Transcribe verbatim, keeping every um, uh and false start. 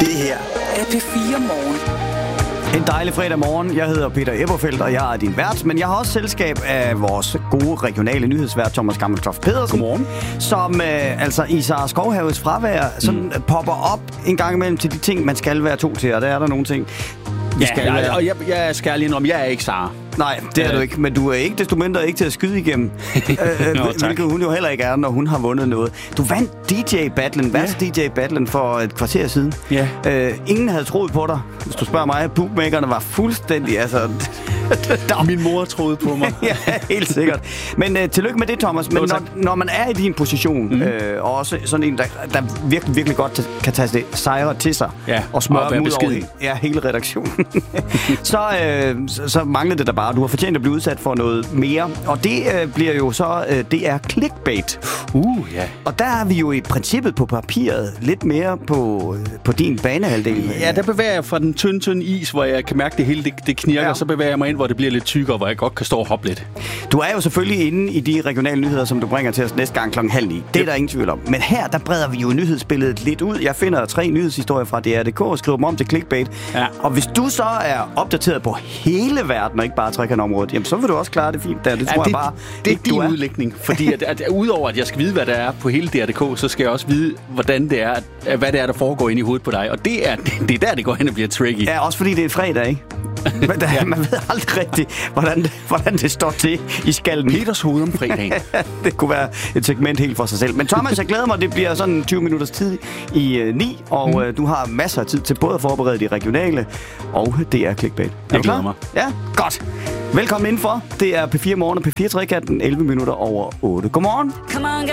Det her er P fire Morgen. En dejlig fredag morgen. Jeg hedder Peter Eberfeldt, og jeg er din vært. Men jeg har også selskab af vores gode regionale nyhedsvært, Thomas Gammeltoft Pedersen. Godmorgen. Som øh, altså i Sara Skovhaves fravær sådan mm. popper op en gang imellem til de ting, man skal være to til. Og der er der nogle ting, vi Ja, skal jeg, være. og jeg, jeg skal lige indrømme, jeg er ikke Sara. Nej, det er Øh. du ikke. Men du er ikke desto mindre ikke til at skyde igennem. øh, Nå, tak. hvilket hun jo heller ikke er, når hun har vundet noget. Du vandt D J-battlen, værste D J-battlen for et kvarter siden. Ja. Øh, ingen havde troet på dig. Hvis du spørger mig, bookmakerne var fuldstændig... Altså, Min mor troede på mig. ja, helt sikkert. Men øh, tillykke med det, Thomas. Men Jo, når, tak. når man er i din position, mm. øh, og også sådan en, der, der virkelig, virkelig godt t- kan tage det sejre til sig, Ja, og smøre og være dem ud over beskeden. he- ja, hele redaktionen, så, øh, så, så mangler det der bare. Du har fortjent at blive udsat for noget mere. Og det øh, bliver jo så, øh, det er clickbait. Uh, ja. Og der er vi jo i princippet på papiret lidt mere på, øh, på din banehalvdel. Ja, der bevæger jeg fra den tynde, tynde is, hvor jeg kan mærke, det hele det, det knirker, Ja. og så bevæger jeg mig ind, hvor det bliver lidt tykkere, hvor jeg godt kan stå og hoppe lidt. Du er jo selvfølgelig inde i de regionale nyheder, som du bringer til os næste gang klokken halv ni. Det er der ingen tvivl om. Men her, der breder vi jo nyhedsbilledet lidt ud. Jeg finder tre nyhedshistorier fra D R punktum D K og skriver dem om til clickbait. Ja. Og hvis du så er opdateret på hele verden, og ikke bare trekantområdet, jamen så vil du også klare det fint der. Det tror Ja, jeg det, bare det er ikke, du din er. udlægning, fordi at, at, at udover at jeg skal vide, hvad der er på hele D R punktum D K, så skal jeg også vide, hvordan det er, at, hvad det er, der foregår inde i hovedet på dig. Og det er, det, det er der, det går hen og bliver tricky. Ja, også fordi det er en fredag, ikke? Men der, ja. Man ved aldrig rigtigt, hvordan det, hvordan det står til i skallen. Peters hoved om fredagen. Det kunne være et segment helt for sig selv. Men Thomas, jeg glæder mig, det bliver sådan tyve minutters tid i øh, ni, og mm. øh, du har masser af tid til både at forberede de regionale og det er clickbait. Er Jeg du klar? glæder mig. Ja, godt. Velkommen indenfor. Det er P fire Morgen og P fire Trekanten, elleve minutter over otte. Godmorgen. Come on,